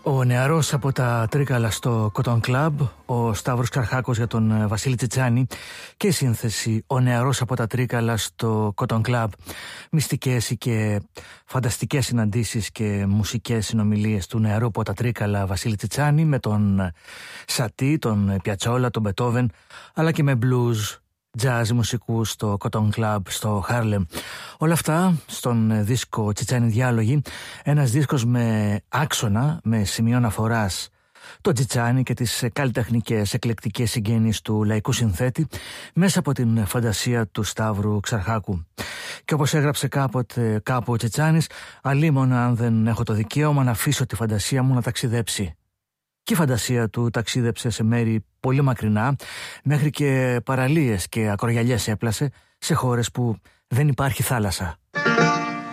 Ο νεαρός από τα Τρίκαλα στο Cotton Club, ο Σταύρος Ξαρχάκος για τον Βασίλη Τσιτσάνη και η σύνθεση «Ο νεαρός από τα Τρίκαλα στο Cotton Club». Μυστικές και φανταστικές συναντήσεις και μουσικές συνομιλίες του νεαρού από τα Τρίκαλα Βασίλη Τσιτσάνη με τον Σατί, τον Πιατσόλα, τον Μπετόβεν, αλλά και με blues, jazz μουσικούς στο Cotton Club στο Harlem. Όλα αυτά στον δίσκο Τσιτσάνη Διάλογοι, ένας δίσκος με άξονα, με σημείο αναφοράς το Τσιτσάνη και τις καλλιτεχνικές εκλεκτικές συγγένειες του λαϊκού συνθέτη μέσα από την φαντασία του Σταύρου Ξαρχάκου. Και όπως έγραψε κάπου ο Τσιτσάνης, αλίμονα αν δεν έχω το δικαίωμα να αφήσω τη φαντασία μου να ταξιδέψει. Και η φαντασία του ταξίδεψε σε μέρη πολύ μακρινά, μέχρι και παραλίες και ακρογιαλιές έπλασε σε χώρες που δεν υπάρχει θάλασσα.